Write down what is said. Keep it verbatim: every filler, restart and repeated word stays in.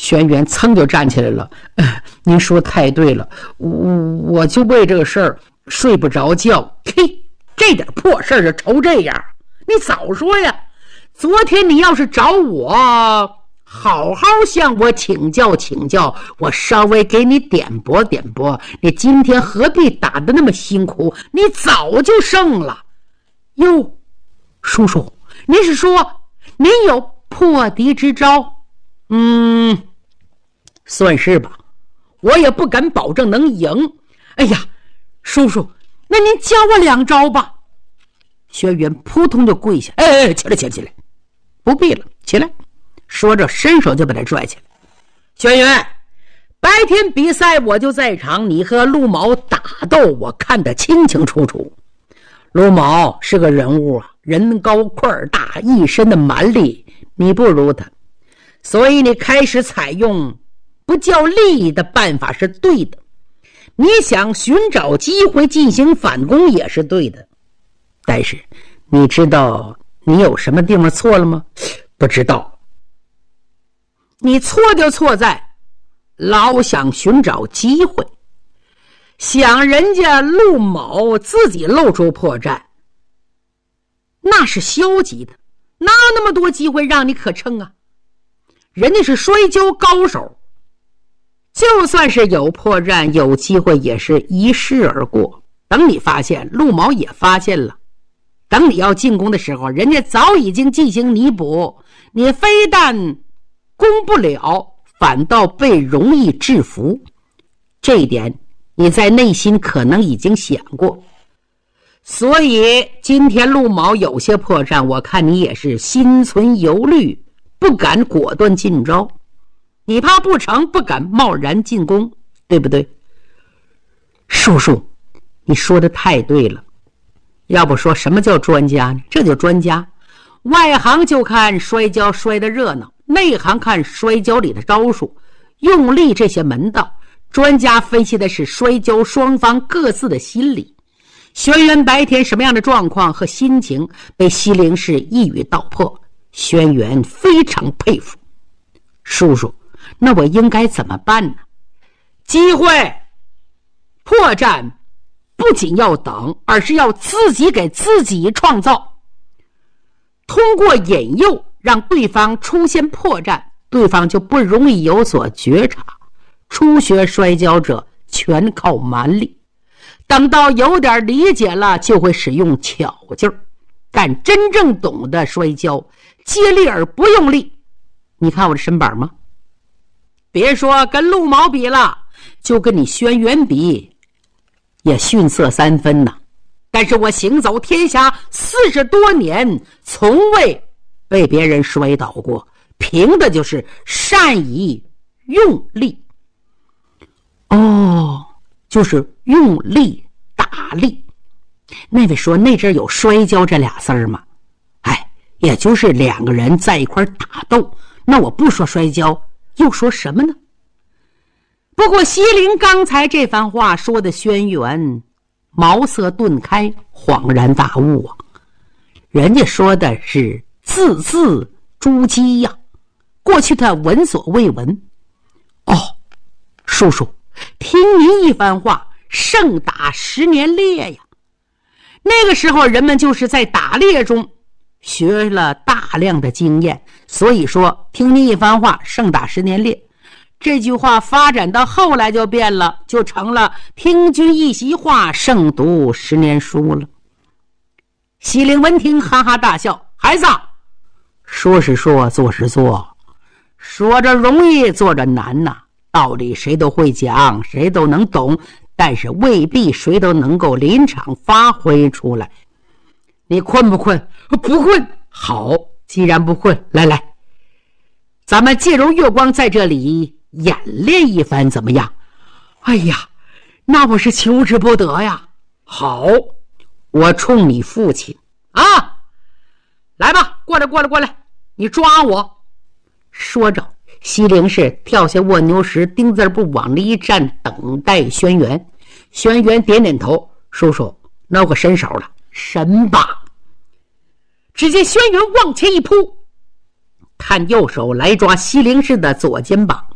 轩辕噌就站起来了，呃、您说太对了，我我就为这个事儿睡不着觉。嘿，这点破事儿就愁这样，你早说呀！昨天你要是找我，好好向我请教请教，我稍微给你点拨点拨，你今天何必打得那么辛苦？你早就胜了。哟，叔叔，您是说您有破敌之招？嗯，算是吧，我也不敢保证能赢。哎呀，叔叔，那您教我两招吧。轩辕扑通就跪下，哎哎，起来起来起来，不必了，起来。说着伸手就把他拽起来。轩辕，白天比赛我就在场，你和陆某打斗我看得清清楚楚。陆某是个人物啊，人高块大，一身的蛮力，你不如他，所以你开始采用不叫力的办法是对的，你想寻找机会进行反攻也是对的，但是你知道你有什么地方错了吗？不知道。你错就错在老想寻找机会，想人家陆某自己露出破绽，那是消极的，哪有那么多机会让你可乘啊？人家是摔跤高手，就算是有破绽有机会也是一试而过。等你发现，陆某也发现了，等你要进攻的时候，人家早已经进行弥补，你非但攻不了，反倒被容易制服。这一点你在内心可能已经想过，所以今天陆某有些破绽，我看你也是心存犹豫，不敢果断进招，你怕不成，不敢贸然进攻，对不对？叔叔，你说的太对了，要不说什么叫专家呢？这就专家，外行就看摔跤摔得热闹，内行看摔跤里的招数用力这些门道，专家分析的是摔跤双方各自的心理。轩辕白天什么样的状况和心情被西陵氏一语道破，轩辕非常佩服。叔叔，那我应该怎么办呢？机会破绽不仅要等，而是要自己给自己创造，通过引诱让对方出现破绽，对方就不容易有所觉察。初学摔跤者全靠蛮力，等到有点理解了就会使用巧劲儿，但真正懂得摔跤借力而不用力。你看我的身板吗？别说跟陆毛比了，就跟你轩辕比也逊色三分呐。但是我行走天下四十多年，从未被别人摔倒过，凭的就是善于用力。哦，就是用力打力。那位说那阵有摔跤这俩字儿吗？哎，也就是两个人在一块打斗，那我不说摔跤又说什么呢？不过西陵刚才这番话说的轩辕茅塞顿开，恍然大悟啊！人家说的是字字珠玑呀，过去他闻所未闻。哦，叔叔，听您一番话，胜打十年猎呀！那个时候人们就是在打猎中学了大量的经验，所以说听您一番话，胜打十年猎。这句话发展到后来就变了，就成了听君一席话，胜读十年书了。西陵闻听哈哈大笑，孩子，说是说，做是做，说着容易，做着难呐、啊。道理谁都会讲，谁都能懂，但是未必谁都能够临场发挥出来。你困不困？不困。好，既然不困，来来，咱们借由月光在这里演练一番怎么样？哎呀，那我是求之不得呀。好，我冲你父亲啊，来吧，过来过来过来，你抓我。说着西陵氏跳下蜗牛石，钉子步往里一站，等待轩辕。轩辕点点头，叔叔，那我伸手了。伸吧。只见轩辕往前一扑，探右手来抓西陵氏的左肩膀，